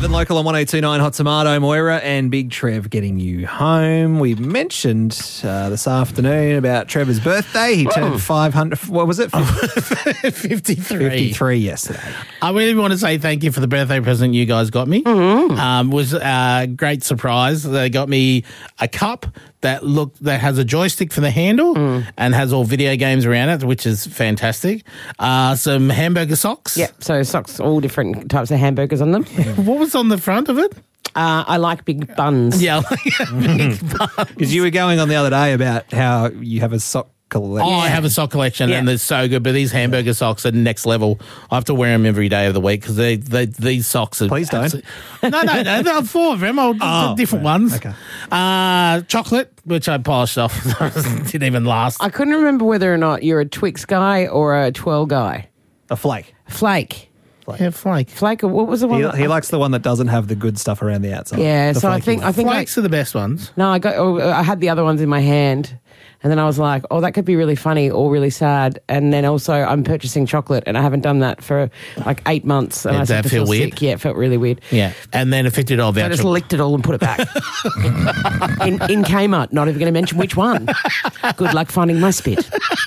Live and local on 1029 Hot Tomato, Moira and Big Trev getting you home. We mentioned this afternoon about Trevor's birthday. He turned 500. What was it? 53. 53 yesterday. I really want to say thank you for the birthday present you guys got me. It was a great surprise. They got me a cup that has a joystick for the handle and has all video games around it, which is fantastic. Some hamburger socks. Yep, so socks, all different types of hamburgers on them. What was on the front of it? I like big buns. Yeah, big buns. Because you were going on the other day about how you have a sock collection. Oh, I have a sock collection and they're so good, but these hamburger socks are next level. I have to wear them every day of the week because these socks are... Please don't. No, there are 4 of them. Different ones. Okay. Chocolate, which I polished off. Didn't even last. I couldn't remember whether or not you're a Twix guy or a Twirl guy. A flake. Flake. Yeah, flake. Flake, what was the one? He likes the one that doesn't have the good stuff around the outside. Yeah, The so I flaky think one. Flakes are the best ones. No, I had the other ones in my hand, and then I was like, oh, that could be really funny or really sad. And then also I'm purchasing chocolate, and I haven't done that for like 8 months. And Did I started that to feel weird? sick. Yeah, it felt really weird. Yeah, and then a $50 So I voucher. just licked it all and put it back. in Kmart, not even going to mention which one. Good luck finding my spit.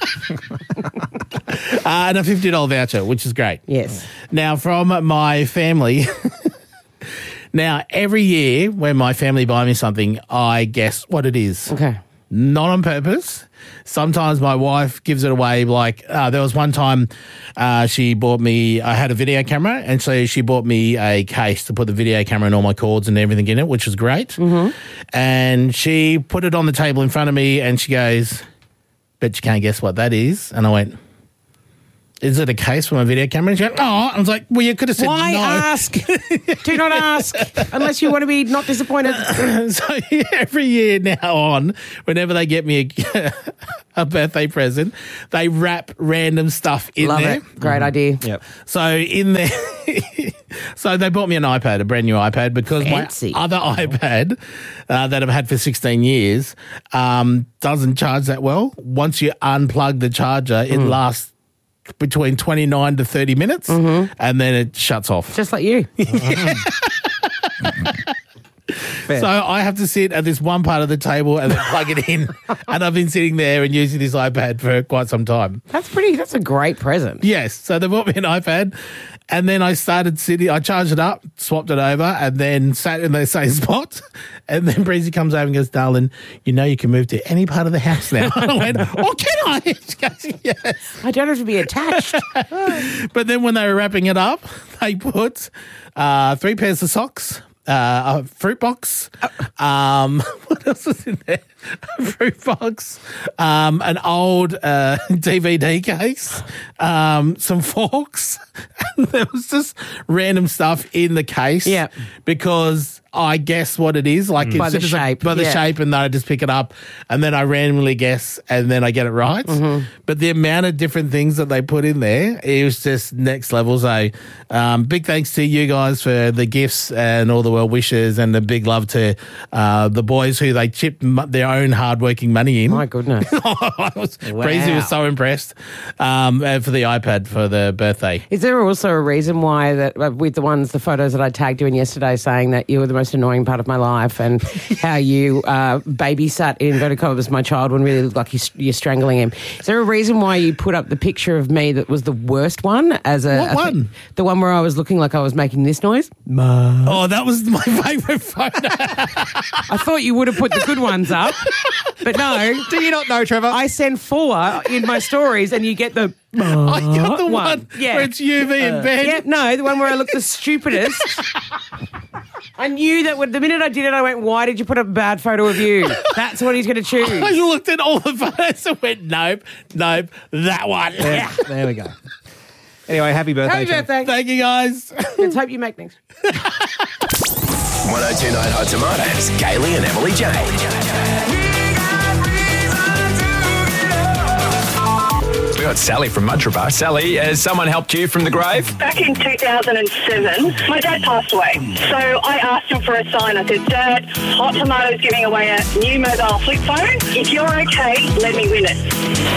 And a $50 voucher, which is great. Yes. Now, from my family... Now, every year when my family buy me something, I guess what it is. Okay. Not on purpose. Sometimes my wife gives it away. Like there was one time she bought me, I had a video camera, and so she bought me a case to put the video camera and all my cords and everything in it, which was great. Mm-hmm. And she put it on the table in front of me and she goes, bet you can't guess what that is. And I went, is it a case from a video camera? And she went, oh. I was like, well, you could have said Why no. ask? Do not ask unless you want to be not disappointed. So every year now on, whenever they get me a birthday present, they wrap random stuff in Love there. it. Great idea. Yep. So in there, so they bought me an iPad, a brand new iPad, because Fancy. my other iPad that I've had for 16 years doesn't charge that well. Once you unplug the charger, it lasts between 29 to 30 minutes and then it shuts off. Just like you. Fair. So I have to sit at this one part of the table and then plug it in. And I've been sitting there and using this iPad for quite some time. That's a great present. Yes. So they bought me an iPad and then I started sitting, I charged it up, swapped it over and then sat in the same spot. And then Breezy comes over and goes, darling, you know you can move to any part of the house now. And I went, oh, can I? She goes, yes. I don't have to be attached. But then when they were wrapping it up, they put 3 pairs of socks, a fruit box. What else was in there? A fruit box, an old DVD case, some forks. And there was just random stuff in the case. Yeah. Because I guess what it is. Like By it's the just shape, by the yeah. shape, and then I just pick it up and then I randomly guess and then I get it right. But the amount of different things that they put in there, it was just next level. So big thanks to you guys for the gifts and all the well wishes, and a big love to the boys who they chipped their own hardworking money in. My goodness. Breezy was so impressed and for the iPad for the birthday. Is there also a reason why that with the photos that I tagged you in yesterday saying that you were the most annoying part of my life and how you babysat in inverted commas my child when really looked like you're strangling him? Is there a reason why you put up the picture of me that was the worst one? What one? The one where I was looking like I was making this noise? Oh, that was my favourite photo. I thought you would have put the good ones up, but no. Do you not know, Trevor? I send 4 in my stories and you get the... I got the one Yeah. where it's you, me, and Ben. Yeah, no, the one where I look the stupidest. I knew that the minute I did it, I went, why did you put up a bad photo of you? That's what he's going to choose. I looked at all the photos and went, nope, that one. Yeah, there we go. Anyway, happy birthday. Happy Trev. birthday. Thank you, guys. Let's hope you make next. 1029 Hot Tomatoes, Kaylee and Emily Jane. We got Sally from Mudgeeraba. Sally, has someone helped you from the grave? Back in 2007, my dad passed away. So I asked him for a sign. I said, Dad, Hot Tomatoes giving away a new mobile flip phone. If you're okay, let me win it.